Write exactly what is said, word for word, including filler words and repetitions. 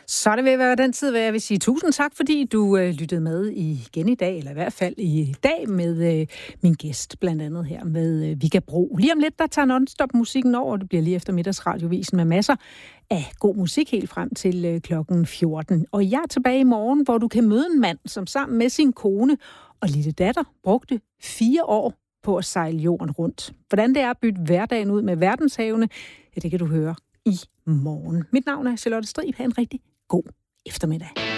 Så er det ved at være den tid, hvor jeg vil sige tusind tak, fordi du øh, lyttede med igen i dag, eller i hvert fald i dag med øh, min gæst, blandt andet her med øh, Vigga Bro. Lige om lidt, der tager non-stop musikken over, det bliver lige efter middagsradiovisen med masser af god musik helt frem til øh, klokken fjorten. Og jeg er tilbage i morgen, hvor du kan møde en mand, som sammen med sin kone og lille datter brugte fire år på at sejle jorden rundt. Hvordan det er at bytte hverdagen ud med verdenshavene, ja, det kan du høre i morgen. Mit navn er Charlotte Strib. Ha' en rigtig god eftermiddag.